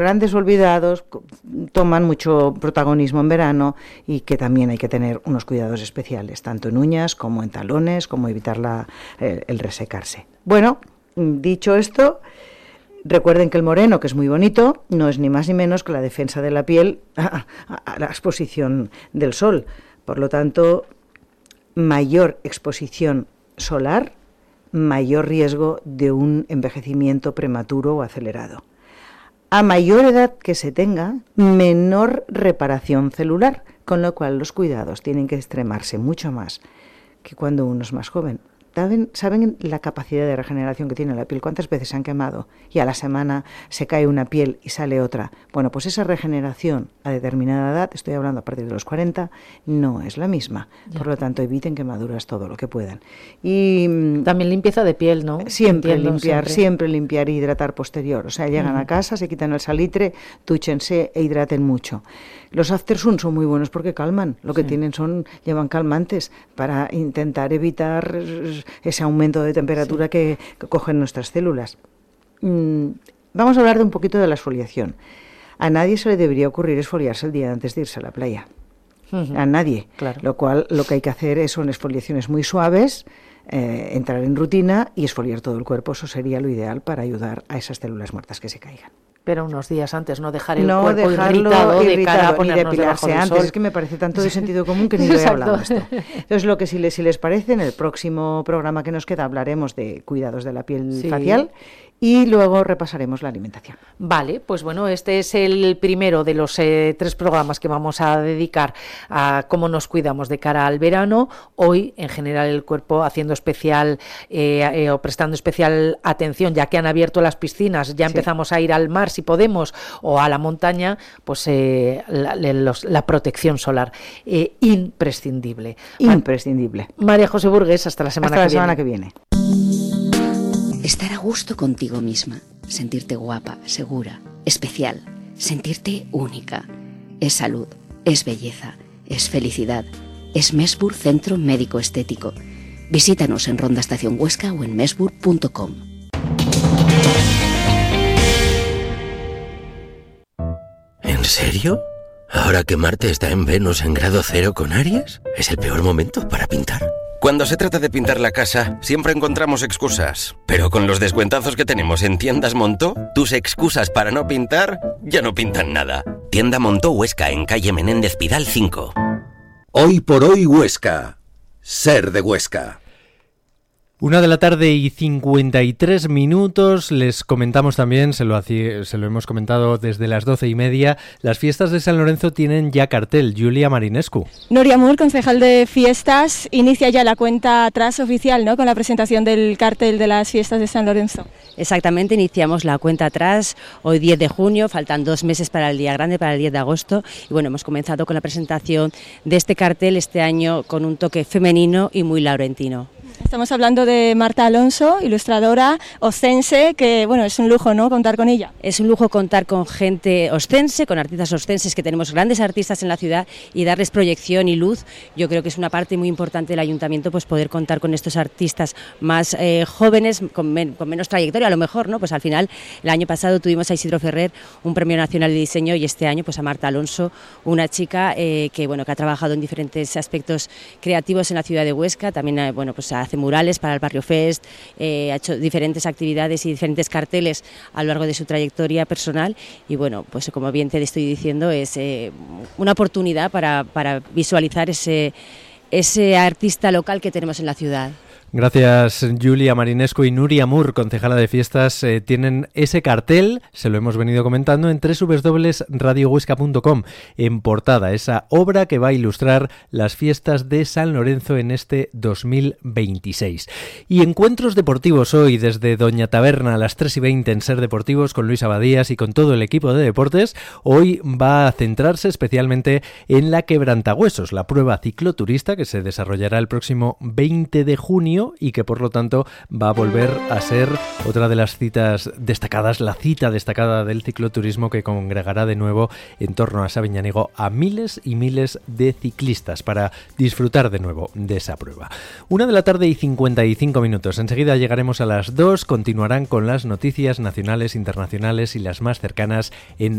Grandes olvidados, toman mucho protagonismo en verano y que también hay que tener unos cuidados especiales, tanto en uñas como en talones, como evitar el resecarse. Bueno, dicho esto, recuerden que el moreno, que es muy bonito, no es ni más ni menos que la defensa de la piel a la exposición del sol. Por lo tanto, mayor exposición solar, mayor riesgo de un envejecimiento prematuro o acelerado. A mayor edad que se tenga, menor reparación celular, con lo cual los cuidados tienen que extremarse mucho más que cuando uno es más joven. ¿Saben la capacidad de regeneración que tiene la piel? ¿Cuántas veces se han quemado y a la semana se cae una piel y sale otra? Bueno, pues esa regeneración a determinada edad, estoy hablando a partir de los 40, no es la misma. Ya. Por lo tanto, eviten quemaduras todo lo que puedan. Y también limpieza de piel, ¿no? Siempre limpiar e hidratar posterior. O sea, llegan a casa, se quitan el salitre, dúchense e hidraten mucho. Los aftersun son muy buenos porque calman. Lo que tienen llevan calmantes para intentar evitar ese aumento de temperatura que cogen nuestras células. Vamos a hablar de un poquito de la exfoliación. A nadie se le debería ocurrir exfoliarse el día antes de irse a la playa. A nadie. Claro. Lo cual lo que hay que hacer son exfoliaciones muy suaves, entrar en rutina y exfoliar todo el cuerpo. Eso sería lo ideal para ayudar a esas células muertas que se caigan. Pero unos días antes, no dejar el cuerpo irritado de cara a ponernos debajo del sol. Es que me parece tanto de sentido común que ni lo he hablado esto. Entonces, lo que si les parece, en el próximo programa que nos queda hablaremos de cuidados de la piel facial y luego repasaremos la alimentación. Vale, pues bueno, este es el primero de los 3 programas que vamos a dedicar a cómo nos cuidamos de cara al verano. Hoy, en general, el cuerpo haciendo especial o prestando especial atención, ya que han abierto las piscinas, ya empezamos a ir al mar si podemos, o a la montaña, pues la protección solar, imprescindible. Imprescindible. María José Burgues, hasta la semana que viene. Estar a gusto contigo misma, sentirte guapa, segura, especial, sentirte única. Es salud, es belleza, es felicidad. Es Mesbur Centro Médico Estético. Visítanos en Ronda Estación Huesca o en mesbur.com. ¿En serio? ¿Ahora que Marte está en Venus en grado 0 con Aries? ¿Es el peor momento para pintar? Cuando se trata de pintar la casa, siempre encontramos excusas. Pero con los descuentazos que tenemos en Tiendas Montó, tus excusas para no pintar ya no pintan nada. Tienda Montó Huesca, en calle Menéndez Pidal 5. Hoy por hoy Huesca. Ser de Huesca. 1:53 p.m. Les comentamos también, se lo hemos comentado desde las 12:30, las fiestas de San Lorenzo tienen ya cartel. Julia Marinescu. Nuria Moore, concejal de fiestas, inicia ya la cuenta atrás oficial, ¿no?, con la presentación del cartel de las fiestas de San Lorenzo. Exactamente, iniciamos la cuenta atrás, hoy 10 de junio, faltan 2 meses para el día grande, para el 10 de agosto, y bueno, hemos comenzado con la presentación de este cartel este año con un toque femenino y muy laurentino. Estamos hablando de Marta Alonso, ilustradora oscense, que bueno, es un lujo, ¿no?, contar con ella. Es un lujo contar con gente oscense, con artistas oscenses, que tenemos grandes artistas en la ciudad, y darles proyección y luz. Yo creo que es una parte muy importante del ayuntamiento, pues poder contar con estos artistas más jóvenes, con menos trayectoria a lo mejor, ¿no? Pues al final, el año pasado tuvimos a Isidro Ferrer, un premio nacional de diseño, y este año pues a Marta Alonso, una chica que ha trabajado en diferentes aspectos creativos en la ciudad de Huesca, también pues hace murales para el Barrio Fest, ha hecho diferentes actividades y diferentes carteles a lo largo de su trayectoria personal, y bueno, pues como bien te estoy diciendo, es una oportunidad para visualizar ese artista local que tenemos en la ciudad. Gracias, Julia Marinescu. Y Nuria Moore, concejala de fiestas, tienen ese cartel, se lo hemos venido comentando, en www.radiohuesca.com, en portada, esa obra que va a ilustrar las fiestas de San Lorenzo en este 2026. Y encuentros deportivos hoy desde Doña Taberna a las 3:20 en Ser Deportivos con Luis Abadías y con todo el equipo de deportes. Hoy va a centrarse especialmente en la Quebrantahuesos, la prueba cicloturista que se desarrollará el próximo 20 de junio año y que por lo tanto va a volver a ser otra de las citas destacadas, la cita destacada del cicloturismo, que congregará de nuevo en torno a Sabiñánigo a miles y miles de ciclistas para disfrutar de nuevo de esa prueba. 1:55 p.m. Enseguida llegaremos a las 2, continuarán con las noticias nacionales, internacionales y las más cercanas en